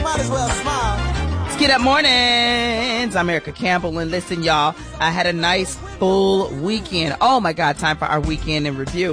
might as well smile. Get Up Mornings. I'm Erica Campbell, and listen, y'all, I had a nice full weekend. Oh my God, time for our weekend in review.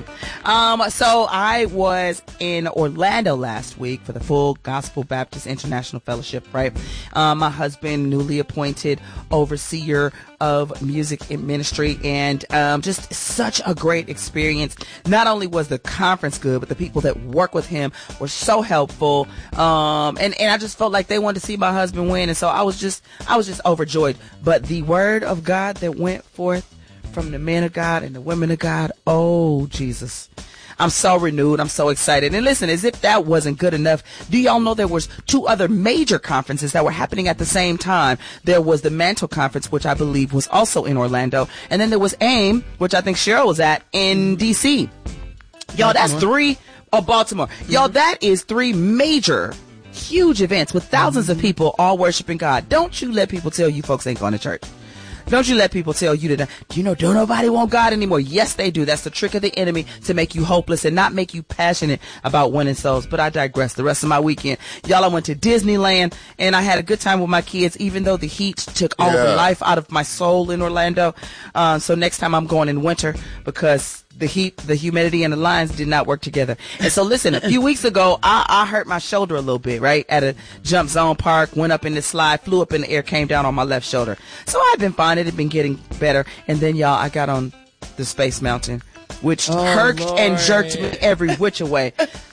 So I was in Orlando last week for the Full Gospel Baptist International Fellowship, right? My husband, newly appointed overseer of music and ministry, and just such a great experience. Not only was the conference good, but the people that work with him were so helpful. And I just felt like they wanted to see my husband win, and so I was just overjoyed. But the word of God that went forth from the men of God and the women of God, oh Jesus, I'm so renewed. I'm so excited. And listen, as if that wasn't good enough, do y'all know there was 2 other major conferences that were happening at the same time? There was the Mantle Conference, which I believe was also in Orlando. And then there was AIM, which I think Cheryl was at in D.C. Y'all, that's 3, Baltimore. Y'all, that is 3 major, huge events with thousands of people all worshiping God. Don't you let people tell you folks ain't going to church. Don't you let people tell you that, don't nobody want God anymore. Yes, they do. That's the trick of the enemy, to make you hopeless and not make you passionate about winning souls. But I digress. The rest of my weekend, y'all, I went to Disneyland and I had a good time with my kids, even though the heat took all the life out of my soul in Orlando. So next time I'm going in winter, because the heat, the humidity, and the lines did not work together. And so listen, a few weeks ago, I hurt my shoulder a little bit, right? At a Jump Zone Park, went up in the slide, flew up in the air, came down on my left shoulder. So I've been fine. It had been getting better. And then, y'all, I got on the Space Mountain, which hurt and jerked me every which way.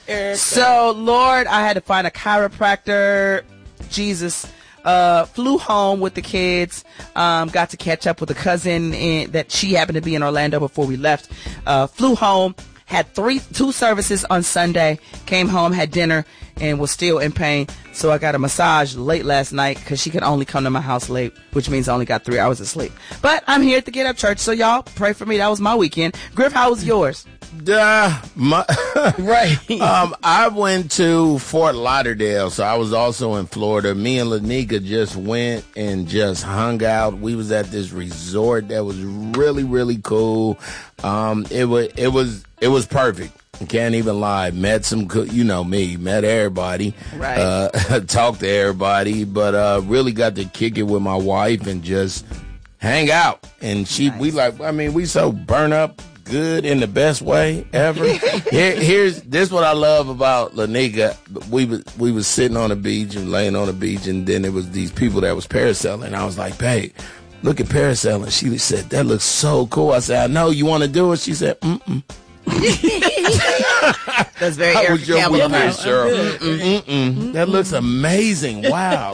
So, Lord, I had to find a chiropractor. Jesus. Flew home with the kids, got to catch up with a cousin that she happened to be in Orlando before we left. Flew home, had 2 services on Sunday, came home, had dinner, and was still in pain. So I got a massage late last night because she could only come to my house late, which means I only got 3 hours of sleep. But I'm here at the Get Up Church, so y'all pray for me. That was my weekend. Griff, how was yours? Right. I went to Fort Lauderdale, so I was also in Florida. Me and Lanika just went and just hung out. We was at this resort that was really, really cool. It was perfect. I can't even lie. Met some, met everybody. Right. Talked to everybody, but really got to kick it with my wife and just hang out. And we so burn up. Good in the best way ever. Here's what I love about Lanika. We was sitting on the beach and laying on the beach, and then there was these people that was parasailing. I was like, babe, look at parasailing. She said, that looks so cool. I said, I know. You want to do it? She said, That's very Erica Campbell of her. That looks amazing. Wow.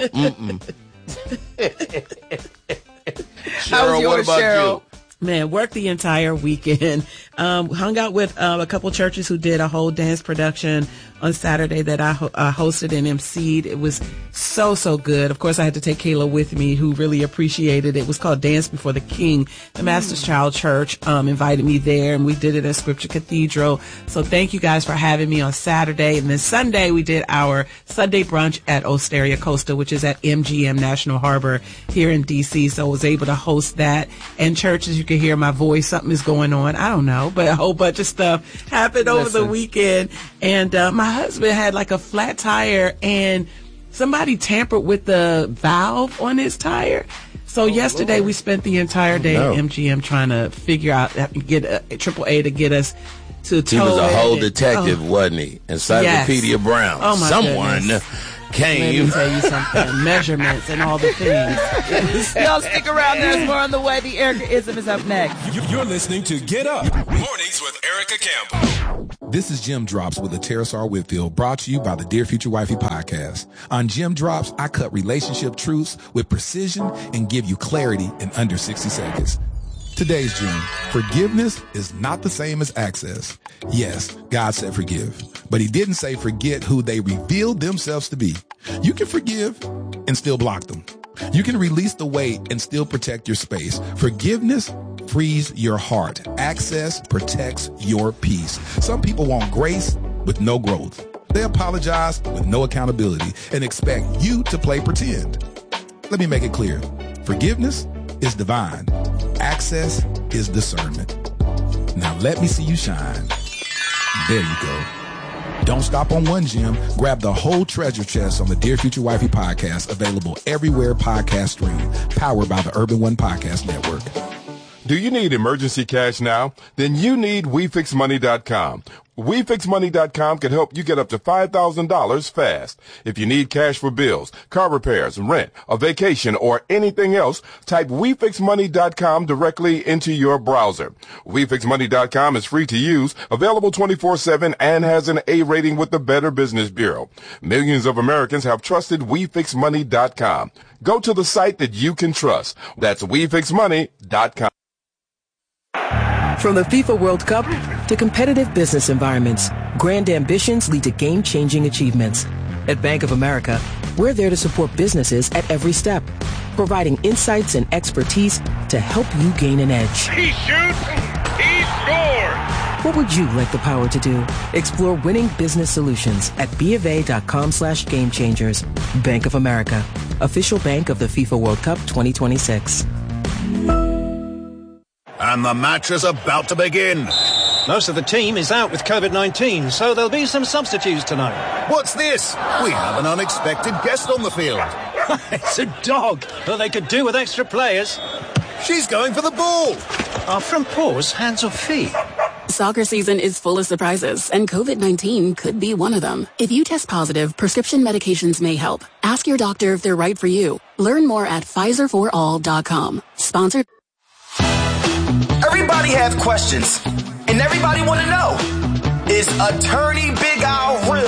Cheryl, what about you? Man, worked the entire weekend. Hung out with a couple churches who did a whole dance production on Saturday that I hosted and emceed. It was so good. Of course, I had to take Kayla with me, who really appreciated it. It was called Dance Before the King. The Master's Child Church invited me there, and we did it at Scripture Cathedral. So thank you guys for having me on Saturday. And then Sunday, we did our Sunday brunch at Osteria Costa, which is at MGM National Harbor here in D.C. So I was able to host that. And church, as you can hear my voice, something is going on. I don't know, but a whole bunch of stuff happened over the weekend. And my husband had like a flat tire, and somebody tampered with the valve on his tire. So yesterday we spent the entire day at MGM trying to figure out, get AAA to get us to tow. He was a whole detective, wasn't he? Encyclopedia Brown. Oh my goodness. Came. Let me tell you something. Measurements and all the things. Y'all stick around. There's more on the way. The Erica-ism is up next. You're listening to Get Up Mornings with Erica Campbell. This is Jim Drops with Terrace R. Whitfield, brought to you by the Dear Future Wifey podcast. On Jim Drops, I cut relationship truths with precision and give you clarity in under 60 seconds. Today's Jim: forgiveness is not the same as access. Yes, God said forgive, but he didn't say forget who they revealed themselves to be. You can forgive and still block them. You can release the weight and still protect your space. Forgiveness frees your heart. Access protects your peace. Some people want grace with no growth. They apologize with no accountability and expect you to play pretend. Let me make it clear. Forgiveness is divine. Access is discernment. Now let me see you shine. There you go. Don't stop on one gem. Grab the whole treasure chest on the Dear Future Wifey podcast, available everywhere podcasts stream, powered by the Urban One Podcast Network. Do you need emergency cash now? Then you need WeFixMoney.com. WeFixMoney.com can help you get up to $5,000 fast. If you need cash for bills, car repairs, rent, a vacation, or anything else, type WeFixMoney.com directly into your browser. WeFixMoney.com is free to use, available 24/7, and has an A rating with the Better Business Bureau. Millions of Americans have trusted WeFixMoney.com. Go to the site that you can trust. That's WeFixMoney.com. From the FIFA World Cup to competitive business environments, grand ambitions lead to game-changing achievements. At Bank of America, we're there to support businesses at every step, providing insights and expertise to help you gain an edge. He shoots, he scores! What would you like the power to do? Explore winning business solutions at BofA.com/gamechangers. Bank of America, official bank of the FIFA World Cup 2026. And the match is about to begin. Most of the team is out with COVID-19, so there'll be some substitutes tonight. What's this? We have an unexpected guest on the field. It's a dog, but they could do with extra players. She's going for the ball. Are front paws hands or feet? Soccer season is full of surprises, and COVID-19 could be one of them. If you test positive, prescription medications may help. Ask your doctor if they're right for you. Learn more at PfizerForAll.com. Sponsored. Everybody has questions, and everybody want to know, is Attorney Big Al real?